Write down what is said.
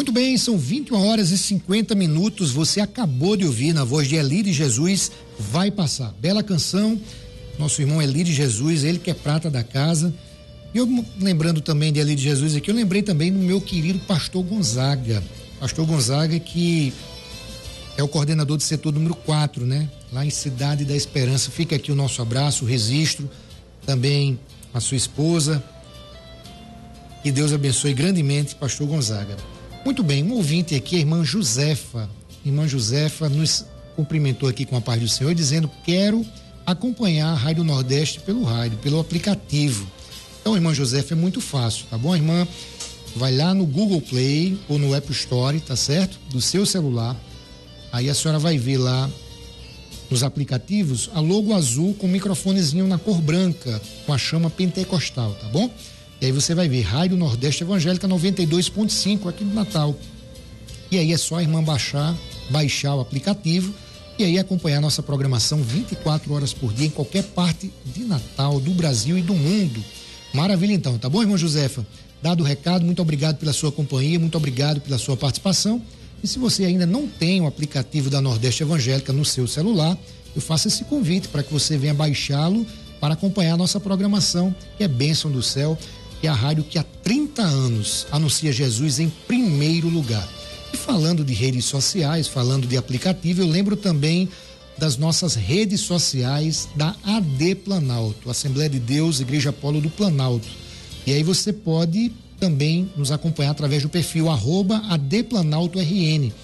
Muito bem, são 21h50. Você acabou de ouvir na voz de Eli de Jesus, Vai Passar. Bela canção, nosso irmão Eli de Jesus, ele que é prata da casa. E eu, lembrando também de Eli de Jesus aqui, eu lembrei também do meu querido pastor Gonzaga. Pastor Gonzaga, que é o coordenador do setor número 4, né? Lá em Cidade da Esperança. Fica aqui o nosso abraço, o registro, também a sua esposa. Que Deus abençoe grandemente, pastor Gonzaga. Muito bem, um ouvinte aqui, a irmã Josefa. Irmã Josefa nos cumprimentou aqui com a paz do Senhor, dizendo: quero acompanhar a Rádio Nordeste pelo rádio, pelo aplicativo. Então, irmã Josefa, é muito fácil, tá bom? A irmã vai lá no Google Play ou no App Store, tá certo? Do seu celular. Aí a senhora vai ver lá nos aplicativos a logo azul com o microfonezinho na cor branca, com a chama pentecostal, tá bom? E aí você vai ver Rádio Nordeste Evangélica 92.5 aqui no Natal. E aí é só a irmã baixar o aplicativo e aí acompanhar nossa programação 24 horas por dia em qualquer parte de Natal, do Brasil e do mundo. Maravilha então, tá bom, irmã Josefa? Dado o recado, muito obrigado pela sua companhia, muito obrigado pela sua participação. E se você ainda não tem o aplicativo da Nordeste Evangélica no seu celular, eu faço esse convite para que você venha baixá-lo para acompanhar a nossa programação, que é Bênção do Céu, que é a rádio que há 30 anos anuncia Jesus em primeiro lugar. E falando de redes sociais, falando de aplicativo, eu lembro também das nossas redes sociais da AD Planalto, Assembleia de Deus, Igreja Polo do Planalto. E aí você pode também nos acompanhar através do perfil @ADPlanaltoRN.